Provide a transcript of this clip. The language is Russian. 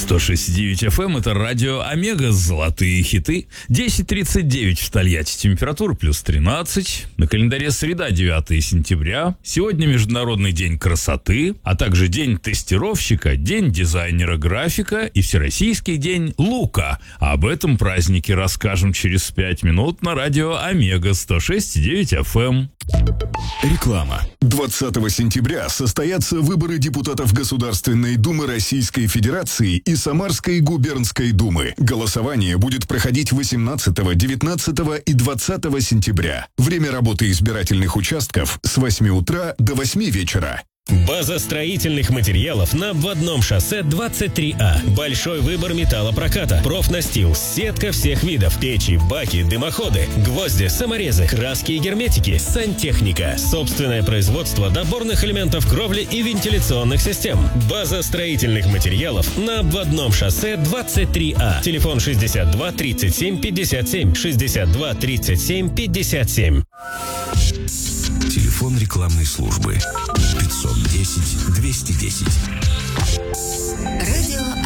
106.9 FM – это радио Омега, золотые хиты. 10:39 в Тольятти, температура плюс 13. На календаре среда, 9 сентября. Сегодня Международный день красоты, а также день тестировщика, день дизайнера-графика и Всероссийский день лука. Об этом празднике расскажем через 5 минут на радио Омега 106.9 FM. Реклама. 20 сентября состоятся выборы депутатов Государственной Думы Российской Федерации и Самарской губернской думы. Голосование будет проходить 18, 19 и 20 сентября. Время работы избирательных участков с 8 утра до 8 вечера. База строительных материалов на обводном шоссе 23А. Большой выбор металлопроката, профнастил, сетка всех видов, печи, баки, дымоходы, гвозди, саморезы, краски и герметики, сантехника, собственное производство доборных элементов кровли и вентиляционных систем. База строительных материалов на обводном шоссе 23А. Телефон 62 37 57 62 37 57. Телефон рекламной службы 510 210. Радио